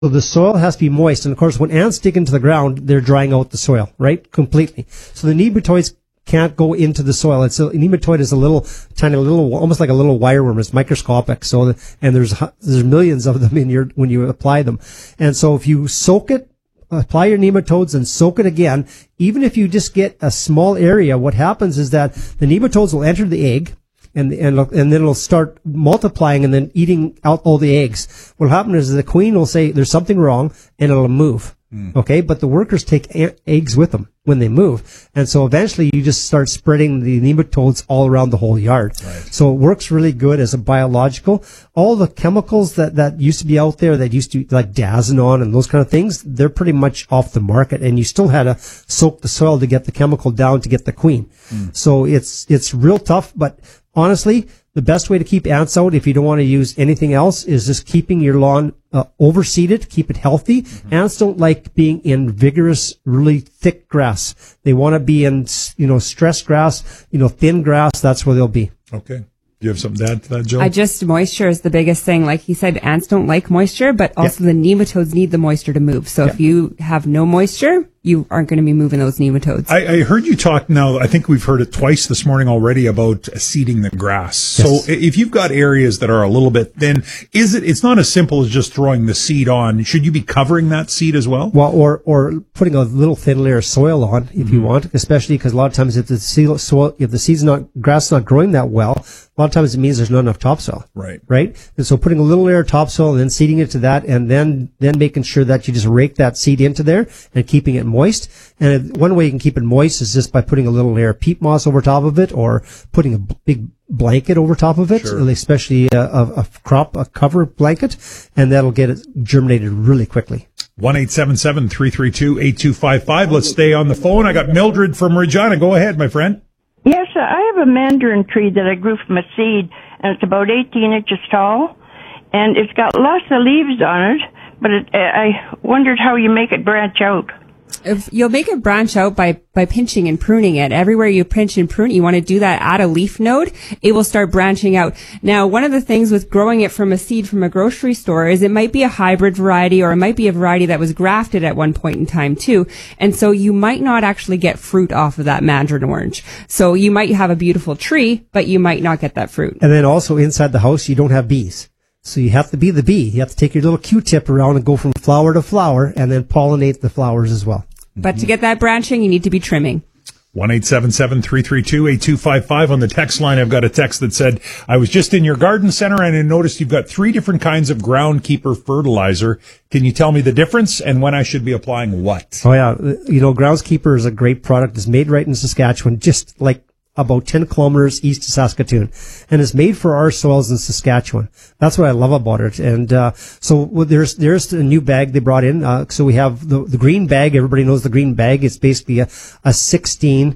So the soil has to be moist. And of course, when ants dig into the ground, they're drying out the soil, right? Completely. So the nematodes can't go into the soil. A nematode is a little, tiny little, almost like a little wireworm. It's microscopic. So, and there's millions of them when you apply them. And so if you soak it, apply your nematodes and soak it again, even if you just get a small area, what happens is that the nematodes will enter the egg, and then it'll start multiplying and then eating out all the eggs. What'll happen is the queen will say there's something wrong and it'll move. Okay, but the workers take eggs with them when they move, and so eventually you just start spreading the nematodes all around the whole yard. Right. So it works really good as a biological. All the chemicals that used to be out there, that used to be like Dazinon and those kind of things, they're pretty much off the market, and you still had to soak the soil to get the chemical down to get the queen. So it's real tough, but honestly, the best way to keep ants out, if you don't want to use anything else, is just keeping your lawn overseeded, keep it healthy. Ants don't like being in vigorous, really thick grass. They want to be in, stressed grass, thin grass. That's where they'll be. Okay. Do you have something to add to that, Joe? Moisture is the biggest thing. Like he said, ants don't like moisture, but also the nematodes need the moisture to move. So if you have no moisture, you aren't going to be moving those nematodes. I heard you talk now, I think we've heard it twice this morning already about seeding the grass. Yes. So if you've got areas that are a little bit thin, it's not as simple as just throwing the seed on. Should you be covering that seed as well? Well, or putting a little thin layer of soil on if you want, especially because a lot of times if the grass is not growing that well, a lot of times it means there's not enough topsoil. Right. And so putting a little layer of topsoil and then seeding it to that, and then making sure that you just rake that seed into there and keeping it moist. And one way you can keep it moist is just by putting a little layer of peat moss over top of it, or putting a big blanket over top of it, especially a cover blanket, and that'll get it germinated really quickly. 1-877-332-8255. Let's stay on the phone. I got Mildred from Regina. Go ahead, my friend. Yes, I have a mandarin tree that I grew from a seed, and it's about 18 inches tall, and it's got lots of leaves on it, but I wondered how you make it branch out. If you'll make it branch out by pinching and pruning it. Everywhere you pinch and prune, you want to do that at a leaf node, it will start branching out. Now, one of the things with growing it from a seed from a grocery store is it might be a hybrid variety, or it might be a variety that was grafted at one point in time too. And so you might not actually get fruit off of that mandarin orange. So you might have a beautiful tree, but you might not get that fruit. And then also inside the house, you don't have bees. So you have to be the bee. You have to take your little Q-tip around and go from flower to flower and then pollinate the flowers as well. But to get that branching, you need to be trimming. 1-877-332-8255 on the text line. I've got a text that said, I was just in your garden center and I noticed you've got 3 different kinds of groundkeeper fertilizer. Can you tell me the difference and when I should be applying what? Oh yeah. Groundskeeper is a great product. It's made right in Saskatchewan, just like about 10 kilometers east of Saskatoon, and it's made for our soils in Saskatchewan. That's what I love about it. And there's a new bag they brought in. So we have the green bag. Everybody knows the green bag. It's basically a 16,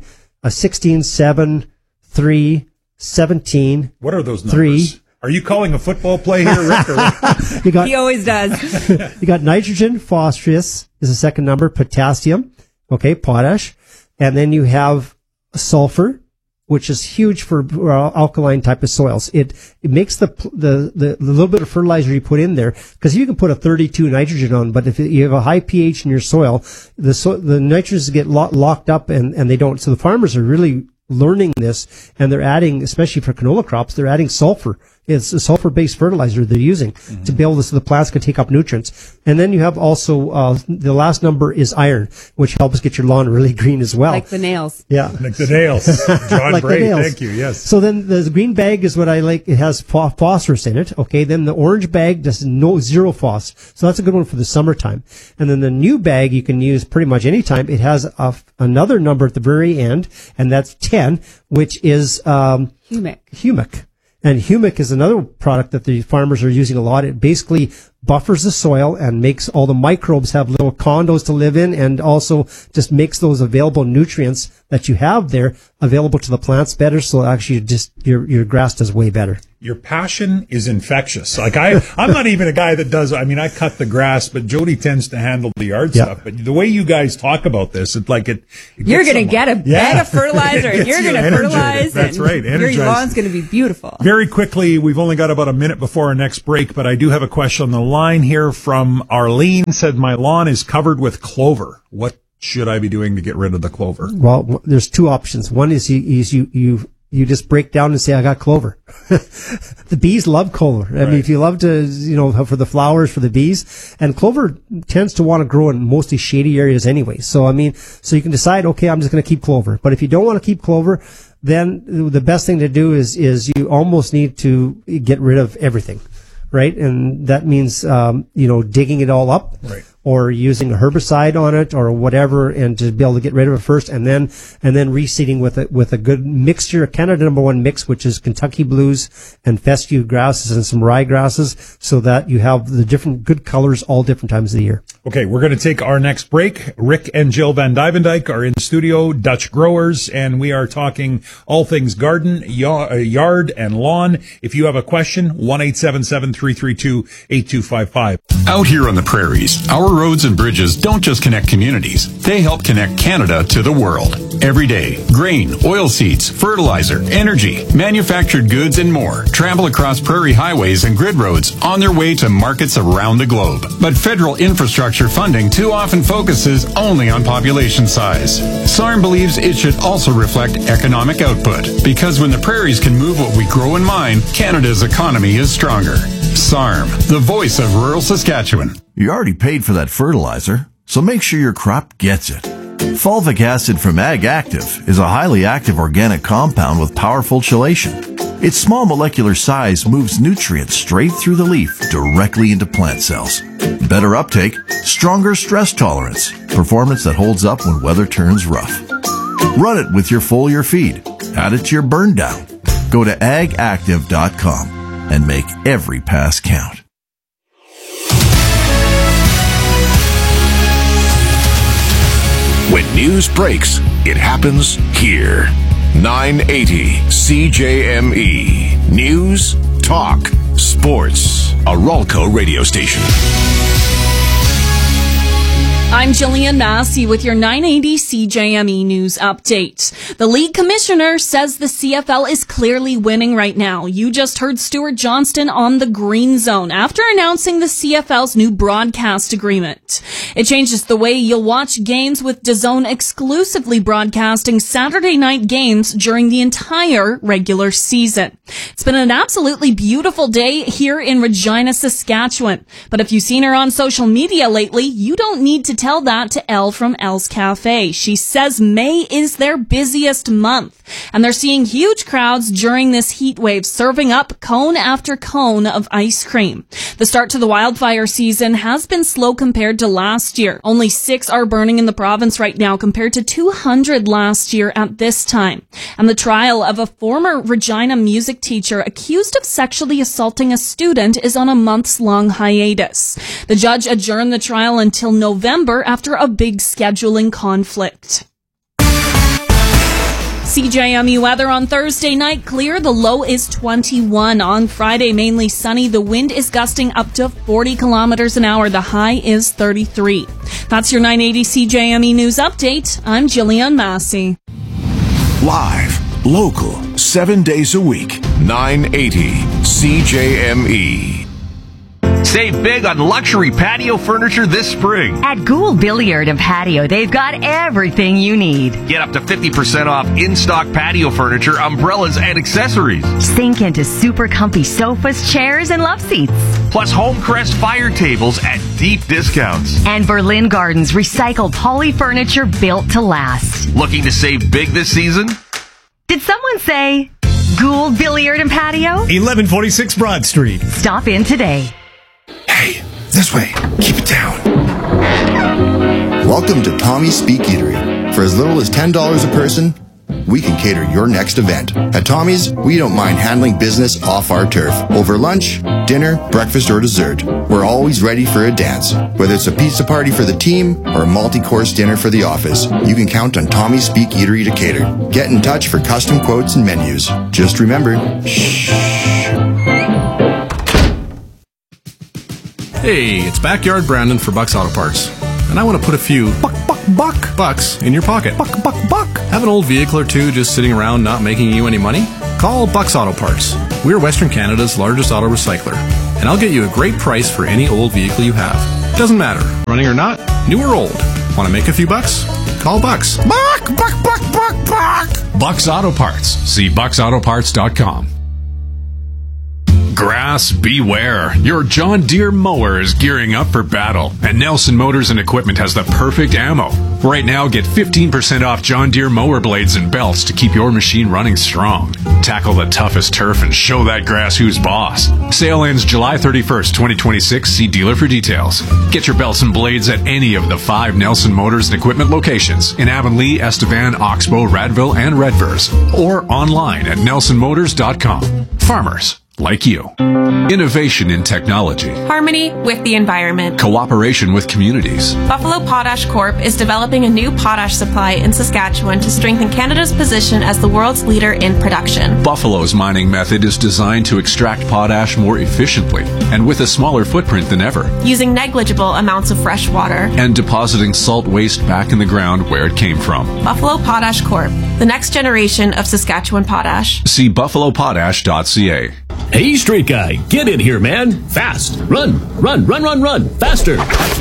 7, 3, 17. What are those numbers? 3. Are you calling a football play here, Rick? He always does. You got nitrogen, phosphorus is the second number, potassium, potash, and then you have sulfur, which is huge for alkaline type of soils. It makes the little bit of fertilizer you put in there, because you can put a 32 nitrogen on, but if you have a high pH in your soil, the nitrogens get locked up and they don't. So the farmers are really learning this, and they're adding, especially for canola crops, they're adding sulfur. It's a sulfur-based fertilizer they're using to be able to, so the plants can take up nutrients. And then you have also, the last number is iron, which helps get your lawn really green as well. Like the nails. Yeah. Like the nails. John like Bray, the nails. Thank you, yes. So then the green bag is what I like. It has phosphorus in it. Then the orange bag does zero phos. So that's a good one for the summertime. And then the new bag you can use pretty much any time. It has another number at the very end, and that's 10, which is, humic. And humic is another product that the farmers are using a lot. It basically buffers the soil and makes all the microbes have little condos to live in, and also just makes those available nutrients that you have there available to the plants better. So actually just your grass does way better. Your passion is infectious. Like I'm not even a guy that does, I cut the grass, but Jody tends to handle the yard stuff. But the way you guys talk about this, it's like you're going to get a bed of fertilizer and you're going to fertilize. That's right. Your lawn's going to be beautiful. Very quickly, we've only got about a minute before our next break, but I do have a question on the line. line here from Arlene said, my lawn is covered with clover. What should I be doing to get rid of the clover? Well, there's two options. One is you just break down and say, I got clover. The bees love clover. I mean, if you love to, for the flowers, for the bees, and clover tends to want to grow in mostly shady areas anyway. So, so you can decide, okay, I'm just going to keep clover. But if you don't want to keep clover, then the best thing to do is you almost need to get rid of everything. Right. And that means, digging it all up. Right. Or using a herbicide on it or whatever, and to be able to get rid of it first, and then reseeding with a good mixture, a Canada #1 mix, which is Kentucky blues and fescue grasses and some rye grasses, so that you have the different good colors all different times of the year. Okay, we're going to take our next break. Rick and Jill Van Duyvendijk are in studio, Dutch Growers, and we are talking all things garden, yard, and lawn. If you have a question, 1-877-332-8255. Out here on the prairies, our roads and bridges don't just connect communities. They help connect Canada to the world. Every day, grain, oilseeds, fertilizer, energy, manufactured goods, and more travel across prairie highways and grid roads on their way to markets around the globe. But federal infrastructure funding too often focuses only on population size. SARM believes it should also reflect economic output, because when the prairies can move what we grow and mine, Canada's economy is stronger. SARM, the voice of rural Saskatchewan. You already paid for that fertilizer, so make sure your crop gets it. Fulvic acid from Ag Active is a highly active organic compound with powerful chelation. Its small molecular size moves nutrients straight through the leaf directly into plant cells. Better uptake, stronger stress tolerance, performance that holds up when weather turns rough. Run it with your foliar feed. Add it to your burn down. Go to agactive.com and make every pass count. When news breaks, it happens here. 980 CJME. News, talk, sports. A Ralco radio station. I'm Jillian Massey with your 980 CJME News Update. The league commissioner says the CFL is clearly winning right now. You just heard Stuart Johnston on the Green Zone after announcing the CFL's new broadcast agreement. It changes the way you'll watch games, with DAZN exclusively broadcasting Saturday night games during the entire regular season. It's been an absolutely beautiful day here in Regina, Saskatchewan. But if you've seen her on social media lately, you don't need to tell that to Elle from Elle's Cafe. She says May is their busiest month, and they're seeing huge crowds during this heat wave, serving up cone after cone of ice cream. The start to the wildfire season has been slow compared to last year. Only 6 are burning in the province right now, compared to 200 last year at this time. And the trial of a former Regina music teacher accused of sexually assaulting a student is on a months-long hiatus. The judge adjourned the trial until November after a big scheduling conflict. CJME weather on Thursday night, clear. The low is 21. On Friday, mainly sunny. The wind is gusting up to 40 kilometers an hour. The high is 33. That's your 980 CJME News Update. I'm Jillian Massey. Live, local, 7 days a week. 980 CJME. Save big on luxury patio furniture this spring. At Gould Billiard and Patio, they've got everything you need. Get up to 50% off in-stock patio furniture, umbrellas, and accessories. Sink into super comfy sofas, chairs, and love seats. Plus Homecrest fire tables at deep discounts. And Berlin Gardens recycled poly furniture built to last. Looking to save big this season? Did someone say Gould Billiard and Patio? 1146 Broad Street. Stop in today. Hey, this way. Keep it down. Welcome to Tommy's Speak Eatery. For as little as $10 a person, we can cater your next event. At Tommy's, we don't mind handling business off our turf. Over lunch, dinner, breakfast, or dessert, we're always ready for a dance. Whether it's a pizza party for the team or a multi-course dinner for the office, you can count on Tommy's Speak Eatery to cater. Get in touch for custom quotes and menus. Just remember, shh. Hey, it's Backyard Brandon for Bucks Auto Parts, and I want to put a few bucks in your pocket. Buck. Have an old vehicle or two just sitting around not making you any money? Call Bucks Auto Parts. We're Western Canada's largest auto recycler, and I'll get you a great price for any old vehicle you have. Doesn't matter, running or not, new or old. Want to make a few bucks? Call Bucks. Buck! Bucks Auto Parts. See bucksautoparts.com. Grass beware. Your John Deere mower is gearing up for battle, and Nelson Motors and Equipment has the perfect ammo. Right now, get 15% off John Deere mower blades and belts to keep your machine running strong. Tackle the toughest turf and show that grass who's boss. Sale ends July 31st, 2026. See dealer for details. Get your belts and blades at any of the 5 Nelson Motors and Equipment locations in Avonlea, Estevan, Oxbow, Radville, and Redvers, or online at nelsonmotors.com. Farmers like you. Innovation in technology. Harmony with the environment. Cooperation with communities. Buffalo Potash Corp is developing a new potash supply in Saskatchewan to strengthen Canada's position as the world's leader in production. Buffalo's mining method is designed to extract potash more efficiently and with a smaller footprint than ever, using negligible amounts of fresh water and depositing salt waste back in the ground where it came from. Buffalo Potash Corp, the next generation of Saskatchewan potash. See buffalopotash.ca. Hey, straight guy, get in here, man. Fast. Run. Faster.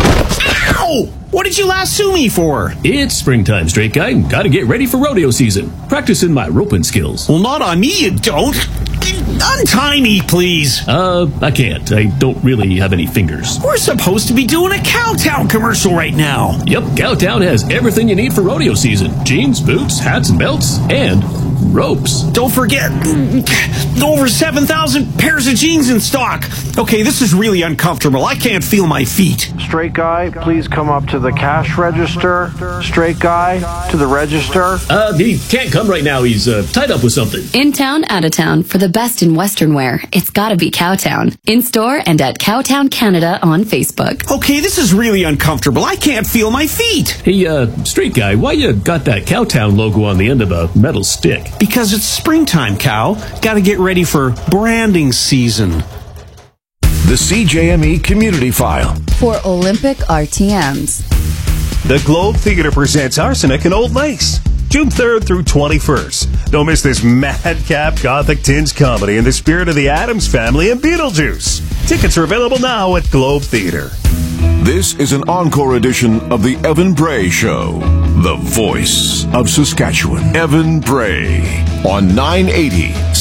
Ow! What did you lasso me for? It's springtime, straight guy. Gotta get ready for rodeo season. Practicing my roping skills. Well, not on me, you don't. Untie me, please. I can't. I don't really have any fingers. We're supposed to be doing a Cowtown commercial right now. Yep, Cowtown has everything you need for rodeo season. Jeans, boots, hats and belts, and ropes. Don't forget, over 7,000 pairs of jeans in stock. Okay, this is really uncomfortable. I can't feel my feet. Straight guy, please come up to the cash register. Straight guy, to the register. He can't come right now. He's tied up with something. In town, out of town, for the best in Western wear, it's gotta be Cowtown. In store and at Cowtown Canada on Facebook. Okay, this is really uncomfortable. I can't feel my feet. Hey, straight guy, why you got that Cowtown logo on the end of a metal stick? Because it's springtime, Cow. Gotta get ready for branding season. The CJME Community File. For Olympic RTMs. The Globe Theatre presents Arsenic in Old Lace, June 3rd through 21st. Don't miss this madcap gothic tinge comedy in the spirit of the Addams Family and Beetlejuice. Tickets are available now at Globe Theatre. This is an encore edition of the Evan Bray Show. The voice of Saskatchewan. Evan Bray on 980